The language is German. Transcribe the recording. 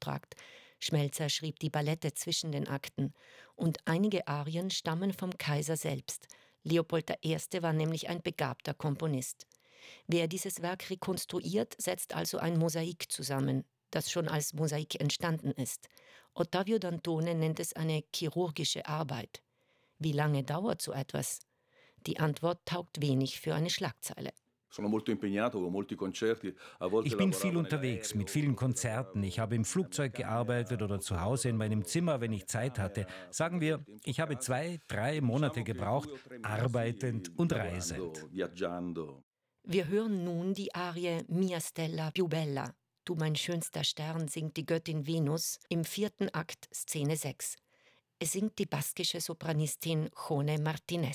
beauftragt. Schmelzer schrieb die Ballette zwischen den Akten. Und einige Arien stammen vom Kaiser selbst. Leopold I. war nämlich ein begabter Komponist. Wer dieses Werk rekonstruiert, setzt also ein Mosaik zusammen, das schon als Mosaik entstanden ist. Ottavio Dantone nennt es eine chirurgische Arbeit. Wie lange dauert so etwas? Die Antwort taugt wenig für eine Schlagzeile. Ich bin viel unterwegs, mit vielen Konzerten. Ich habe im Flugzeug gearbeitet oder zu Hause in meinem Zimmer, wenn ich Zeit hatte. Sagen wir, ich habe 2-3 Monate gebraucht, arbeitend und reisend. Wir hören nun die Arie Mia Stella più bella. Du mein schönster Stern singt die Göttin Venus im 4. Akt, Szene 6. Es singt die baskische Sopranistin Jone Martinez.